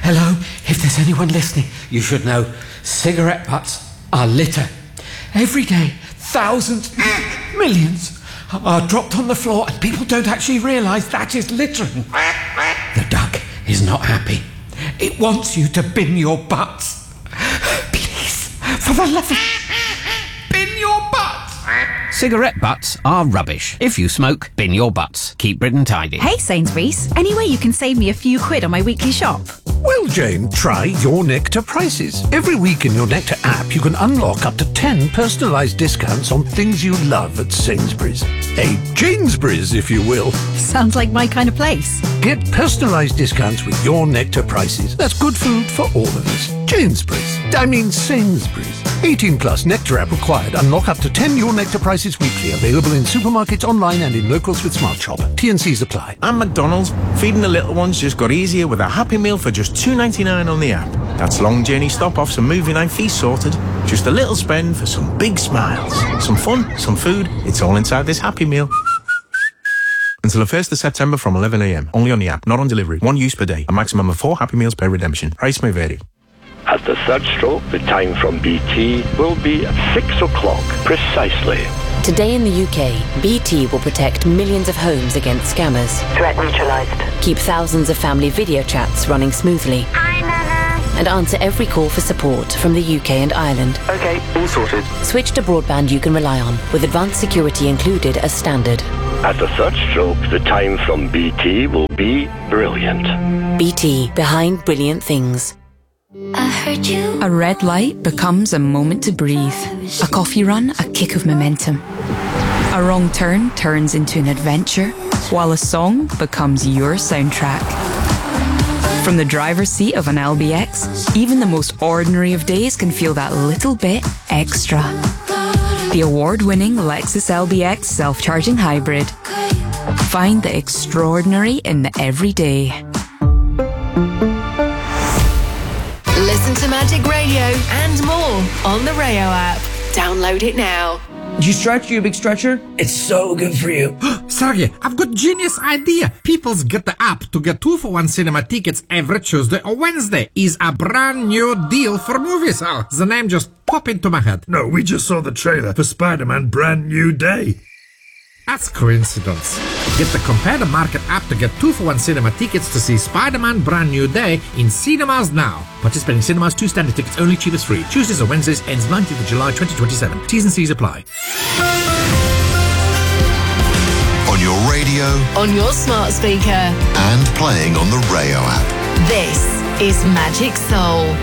Hello, if there's anyone listening, you should know cigarette butts are litter. Every day, thousands, millions are dropped on the floor and people don't actually realise that is littering. The duck is not happy. It wants you to bin your butts. Please, for the love of... bin your butts! Cigarette butts are rubbish. If you smoke, bin your butts. Keep Britain tidy. Hey Sainsbury's, any way you can save me a few quid on my weekly shop? Well, Jane, try Your Nectar prices. Every week in Your Nectar app, you can unlock up to 10 personalised discounts on things you love at Sainsbury's. A Janesbury's, if you will. Sounds like my kind of place. Get personalised discounts with Your Nectar prices. That's good food for all of us. Sainsbury's. 18 plus, Nectar app required. Unlock up to 10 Your Nectar prices weekly. Available in supermarkets, online and in locals with Smart Shop. T&Cs apply. And McDonald's, feeding the little ones just got easier with a Happy Meal for just $2.99 on the app. That's long journey stop-offs and movie night feast sorted. Just a little spend for some big smiles. Some fun, some food. It's all inside this Happy Meal. Until the 1st of September from 11 a.m. Only on the app, not on delivery. One use per day. A maximum of 4 Happy Meals per redemption. Price may vary. At the third stroke, the time from BT will be at 6 o'clock precisely. Today in the UK, BT will protect millions of homes against scammers. Threat neutralised. Keep thousands of family video chats running smoothly. Hi, Nana. And answer every call for support from the UK and Ireland. Okay, all sorted. Switch to broadband you can rely on, with advanced security included as standard. At the third stroke, the time from BT will be brilliant. BT, behind brilliant things. I heard you. A red light becomes a moment to breathe. A coffee run, a kick of momentum. A wrong turn turns into an adventure, while a song becomes your soundtrack. From the driver's seat of an LBX, even the most ordinary of days can feel that little bit extra. The award-winning Lexus LBX self-charging hybrid. Find the extraordinary in the everyday. Listen to Magic Radio and more on the Rayo app. Download it now. Did you stretch, you big stretcher? It's so good for you. Sergey, I've got genius idea. People's get the app to get 2-for-1 cinema tickets every Tuesday or Wednesday. Is a brand new deal for movies. Oh, the name just popped into my head. No, we just saw the trailer for Spider-Man Brand New Day. That's coincidence. Get the Compare the Market app to get 2-for-1 cinema tickets to see Spider-Man Brand New Day in cinemas now. Participating cinemas, 2 standard tickets only, cheapest free. Tuesdays or Wednesdays, ends 19th of July 2027. T's and C's apply. On your radio. On your smart speaker. And playing on the Rayo app. This is Magic Soul.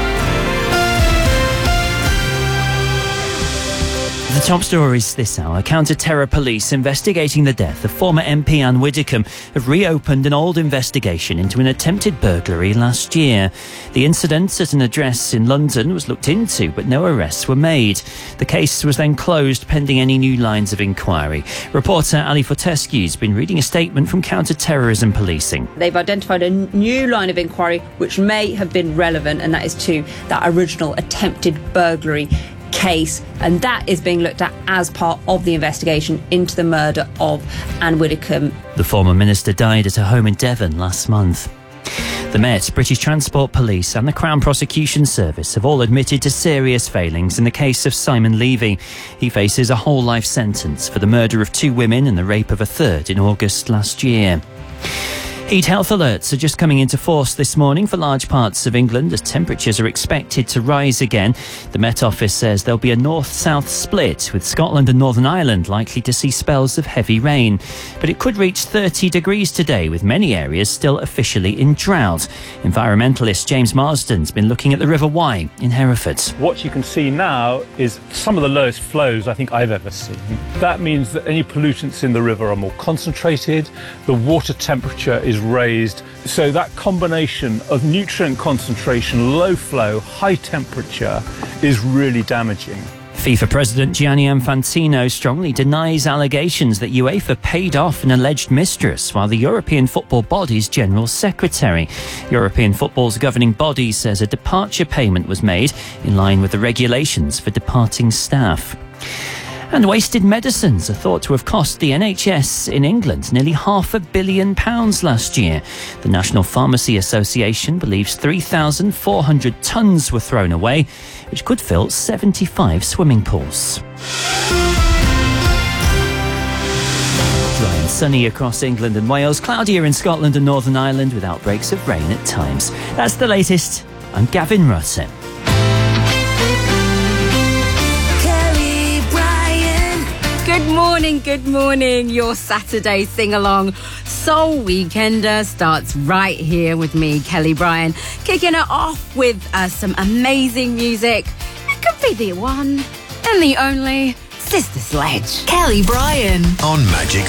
The top stories this hour. Counter-terror police investigating the death of former MP Anne Widdecombe have reopened an old investigation into an attempted burglary last year. The incident at an address in London was looked into, but no arrests were made. The case was then closed pending any new lines of inquiry. Reporter Ali Fortescue has been reading a statement from counter-terrorism policing. They've identified a new line of inquiry which may have been relevant, and that is to that original attempted burglary case, and that is being looked at as part of the investigation into the murder of Anne Widdecombe. The former minister died at her home in Devon last month. The Met, British Transport Police and the Crown Prosecution Service have all admitted to serious failings in the case of Simon Levy. He faces a whole life sentence for the murder of 2 women and the rape of a third in August last year. Heat health alerts are just coming into force this morning for large parts of England as temperatures are expected to rise again. The Met Office says there'll be a north-south split, with Scotland and Northern Ireland likely to see spells of heavy rain. But it could reach 30 degrees today, with many areas still officially in drought. Environmentalist James Marsden's been looking at the River Wye in Hereford. What you can see now is some of the lowest flows I think I've ever seen. That means that any pollutants in the river are more concentrated, the water temperature is raised, so that combination of nutrient concentration, low flow, high temperature is really damaging. FIFA President Gianni Infantino strongly denies allegations that UEFA paid off an alleged mistress, while the European Football Body's General Secretary. European football's governing body says a departure payment was made in line with the regulations for departing staff. And wasted medicines are thought to have cost the NHS in England nearly £500 million last year. The National Pharmacy Association believes 3,400 tonnes were thrown away, which could fill 75 swimming pools. Dry and sunny across England and Wales, cloudier in Scotland and Northern Ireland with outbreaks of rain at times. That's the latest. I'm Gavin Russell. Good morning. Your Saturday sing-along Soul Weekender starts right here with me, Kelly Bryan, kicking it off with some amazing music. It could be the one and the only Sister Sledge. Kelly Bryan on Magic